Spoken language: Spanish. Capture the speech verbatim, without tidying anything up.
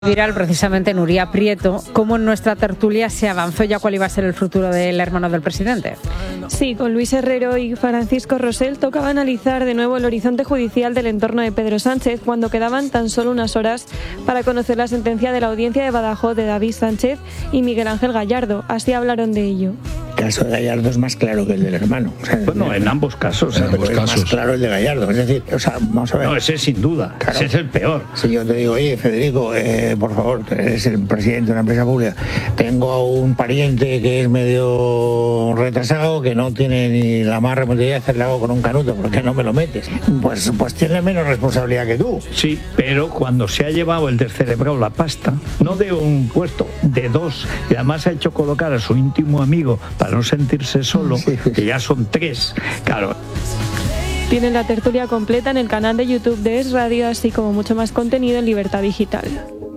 Viral precisamente Nuria Prieto, cómo en nuestra tertulia se avanzó ya cuál iba a ser el futuro del hermano del presidente. Sí, con Luis Herrero y Francisco Rosell tocaba analizar de nuevo el horizonte judicial del entorno de Pedro Sánchez cuando quedaban tan solo unas horas para conocer la sentencia de la audiencia de Badajoz de David Sánchez y Miguel Ángel Gallardo. Así hablaron de ello. El caso de Gallardo es más claro que el del hermano. O sea, bueno, en ambos casos. En ambos es casos. más claro el de Gallardo. Es decir, o sea, vamos a ver. No, ese sin duda. Claro. Ese es el peor. Si yo te digo, oye, Federico, eh, por favor, eres el presidente de una empresa pública. Tengo a un pariente que es medio retrasado, que no tiene ni la más remota idea de hacerle algo con un canuto. ¿Por qué no me lo metes? Pues, pues tiene menos responsabilidad que tú. Sí, pero cuando se ha llevado el descerebrado la pasta, no de un puesto, de dos, y además ha hecho colocar a su íntimo amigo para no sentirse solo, sí, sí. Que ya son tres, claro. Tienen la tertulia completa en el canal de YouTube de Es Radio, así como mucho más contenido en Libertad Digital.